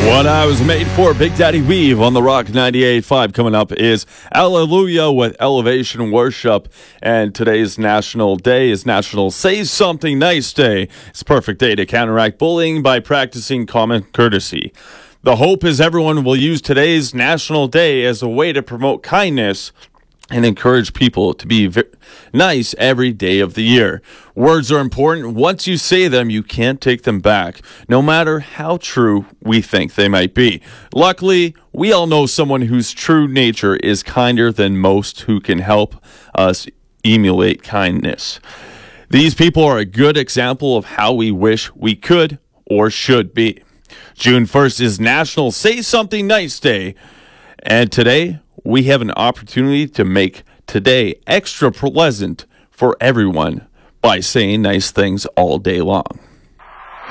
What I was made for, Big Daddy Weave on the Rock 98.5. Coming up is Alleluia with Elevation Worship. And today's national day is National Say Something Nice Day. It's a perfect day to counteract bullying by practicing common courtesy. The hope is everyone will use today's national day as a way to promote kindness and encourage people to be nice every day of the year. Words are important. Once you say them, you can't take them back, no matter how true we think they might be. Luckily, we all know someone whose true nature is kinder than most, who can help us emulate kindness. These people are a good example of how we wish we could or should be. June 1st is National Say Something Nice Day, and today we have an opportunity to make today extra pleasant for everyone by saying nice things all day long.